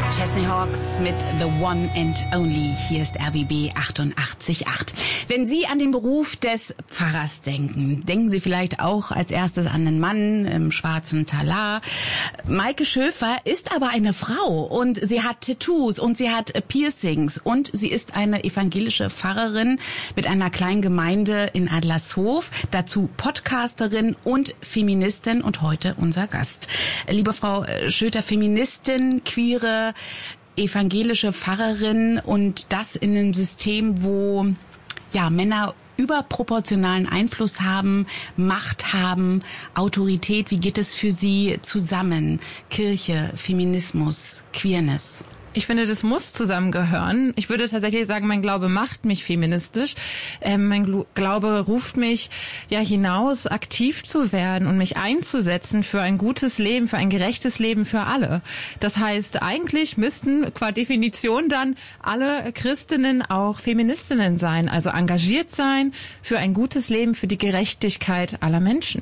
Chesney Hawkes mit The One and Only. Hier ist RBB 88.8. Wenn Sie an den Beruf des Pfarrers denken, denken Sie vielleicht auch als erstes an den Mann im schwarzen Talar. Maike Schöfer ist aber eine Frau und sie hat Tattoos und sie hat Piercings und sie ist eine evangelische Pfarrerin mit einer kleinen Gemeinde in Adlershof, dazu Podcasterin und Feministin und heute unser Gast. Liebe Frau Schöter, Feministin, queere, evangelische Pfarrerin und das in einem System, wo ja Männer überproportionalen Einfluss haben, Macht haben, Autorität. Wie geht es für Sie zusammen? Kirche, Feminismus, Queerness? Ich finde, das muss zusammengehören. Ich würde tatsächlich sagen, mein Glaube macht mich feministisch. Mein Glaube ruft mich ja hinaus, aktiv zu werden und mich einzusetzen für ein gutes Leben, für ein gerechtes Leben für alle. Das heißt, eigentlich müssten qua Definition dann alle Christinnen auch Feministinnen sein, also engagiert sein für ein gutes Leben, für die Gerechtigkeit aller Menschen.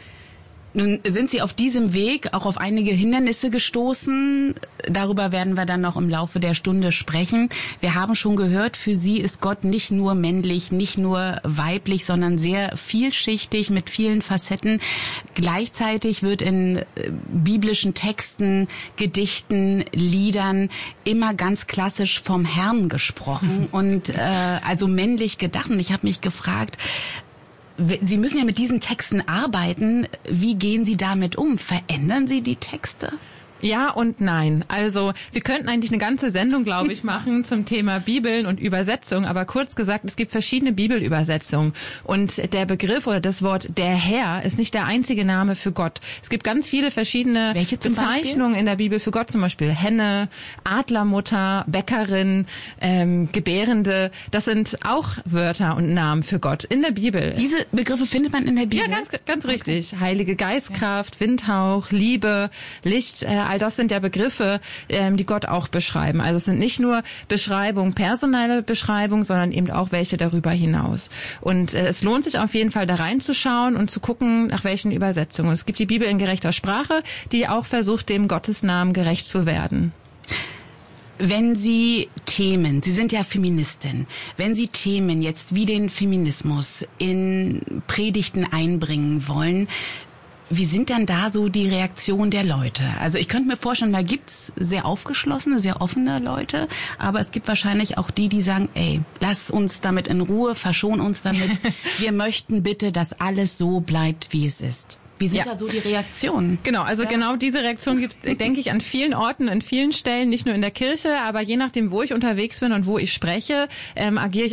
Nun sind Sie auf diesem Weg auch auf einige Hindernisse gestoßen. Darüber werden wir dann noch im Laufe der Stunde sprechen. Wir haben schon gehört, für Sie ist Gott nicht nur männlich, nicht nur weiblich, sondern sehr vielschichtig mit vielen Facetten. Gleichzeitig wird in biblischen Texten, Gedichten, Liedern immer ganz klassisch vom Herrn gesprochen und also männlich gedacht. Und ich habe mich gefragt, Sie müssen ja mit diesen Texten arbeiten. Wie gehen Sie damit um? Verändern Sie die Texte? Ja und nein. Also wir könnten eigentlich eine ganze Sendung, glaube ich, machen zum Thema Bibeln und Übersetzung. Aber kurz gesagt, es gibt verschiedene Bibelübersetzungen. Und der Begriff oder das Wort der Herr ist nicht der einzige Name für Gott. Es gibt ganz viele verschiedene Bezeichnungen in der Bibel für Gott. Zum Beispiel Henne, Adlermutter, Bäckerin, Gebärende. Das sind auch Wörter und Namen für Gott in der Bibel. Diese Begriffe findet man in der Bibel? Ja, ganz richtig. Okay. Heilige Geistkraft, Windhauch, Liebe, Licht, all das sind ja Begriffe, die Gott auch beschreiben. Also es sind nicht nur Beschreibungen, personelle Beschreibungen, sondern eben auch welche darüber hinaus. Und es lohnt sich auf jeden Fall da reinzuschauen und zu gucken, nach welchen Übersetzungen. Es gibt die Bibel in gerechter Sprache, die auch versucht, dem Gottesnamen gerecht zu werden. Wenn Sie Themen, Sie sind ja Feministin, wenn Sie Themen jetzt wie den Feminismus in Predigten einbringen wollen, wie sind dann da so die Reaktionen der Leute? Also ich könnte mir vorstellen, da gibt's sehr aufgeschlossene, sehr offene Leute, aber es gibt wahrscheinlich auch die sagen, ey, lass uns damit in Ruhe, verschon uns damit. Wir möchten bitte, dass alles so bleibt, wie es ist. Wie sind da so die Reaktionen? Genau, also genau diese Reaktion gibt es, denke ich, an vielen Orten, an vielen Stellen, nicht nur in der Kirche, aber je nachdem, wo ich unterwegs bin und wo ich spreche, agiere ich